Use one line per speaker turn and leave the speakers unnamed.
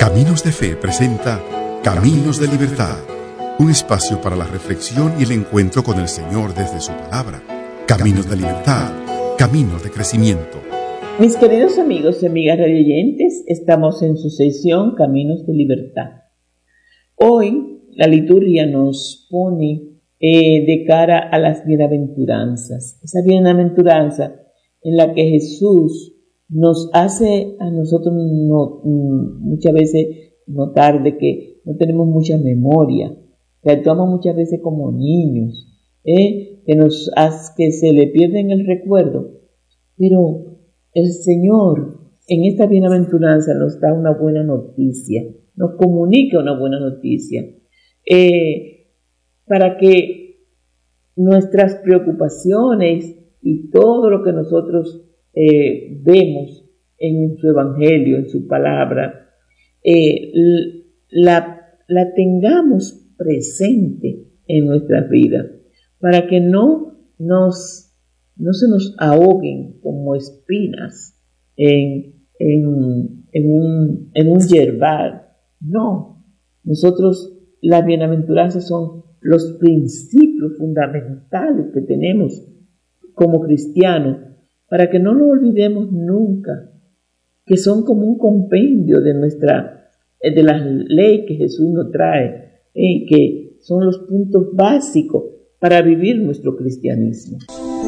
Caminos de Fe presenta Caminos de Libertad, un espacio para la reflexión y el encuentro con el Señor desde su palabra. Caminos de Libertad, caminos de crecimiento.
Mis queridos amigos y amigas radioyentes, estamos en su sesión Caminos de Libertad. Hoy la liturgia nos pone de cara a las bienaventuranzas, esa bienaventuranza en la que Jesús nos hace a nosotros muchas veces notar de que no tenemos mucha memoria, que actuamos muchas veces como niños, que se le pierde en el recuerdo, pero el Señor en esta bienaventuranza nos da una buena noticia, nos comunica una buena noticia, para que nuestras preocupaciones y todo lo que nosotros vemos en su evangelio, en su palabra, la tengamos presente en nuestras vidas, para que no se nos ahoguen como espinas en un yerbal. No, nosotros, las bienaventuranzas son los principios fundamentales que tenemos como cristianos, para que no lo olvidemos nunca, que son como un compendio de la ley que Jesús nos trae, que son los puntos básicos para vivir nuestro cristianismo.